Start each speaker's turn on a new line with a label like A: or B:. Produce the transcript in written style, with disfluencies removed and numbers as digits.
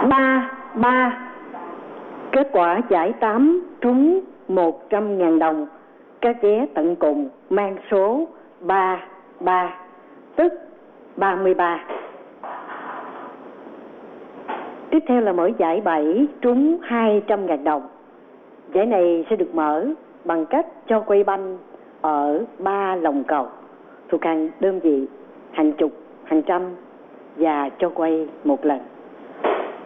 A: 3 3. Kết quả giải 8 trúng 100.000 đồng. Các vé tận cùng mang số 33, tức 33. Tiếp theo là mở giải 7 trúng 200.000 đồng. Giải này sẽ được mở bằng cách cho quay banh ở 3 lồng cầu thuộc hàng đơn vị, hàng chục, hàng trăm và cho quay một lần.